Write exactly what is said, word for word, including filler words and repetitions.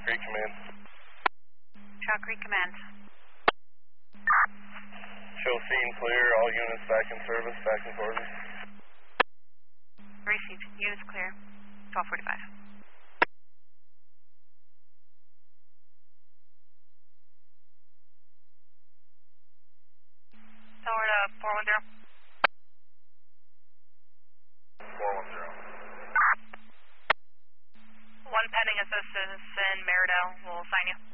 Creek Command. Trail Creek Command. Show scene clear, all units back in service, back in quarters. Received. Units clear. twelve forty-five. Tower to four one zero. four one zero. One pending assistance in Meridell. We'll sign you.